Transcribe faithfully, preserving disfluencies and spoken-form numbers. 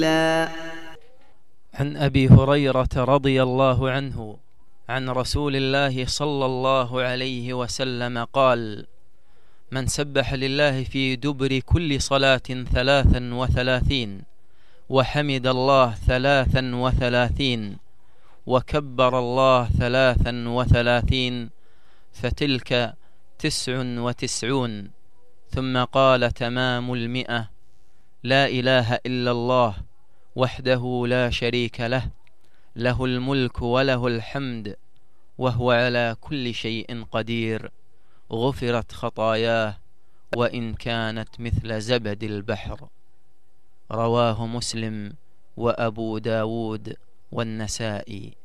عن أبي هريرة رضي الله عنه عن رسول الله صلى الله عليه وسلم قال: من سبح لله في دبر كل صلاة ثلاثا وثلاثين، وحمد الله ثلاثا وثلاثين، وكبر الله ثلاثا وثلاثين، فتلك تسع وتسعون. ثم قال: تمام المئة: لا إله إلا الله وحده لا شريك له، له الملك وله الحمد وهو على كل شيء قدير، غفرت خطاياه وإن كانت مثل زبد البحر. رواه مسلم وأبو داود والنسائي.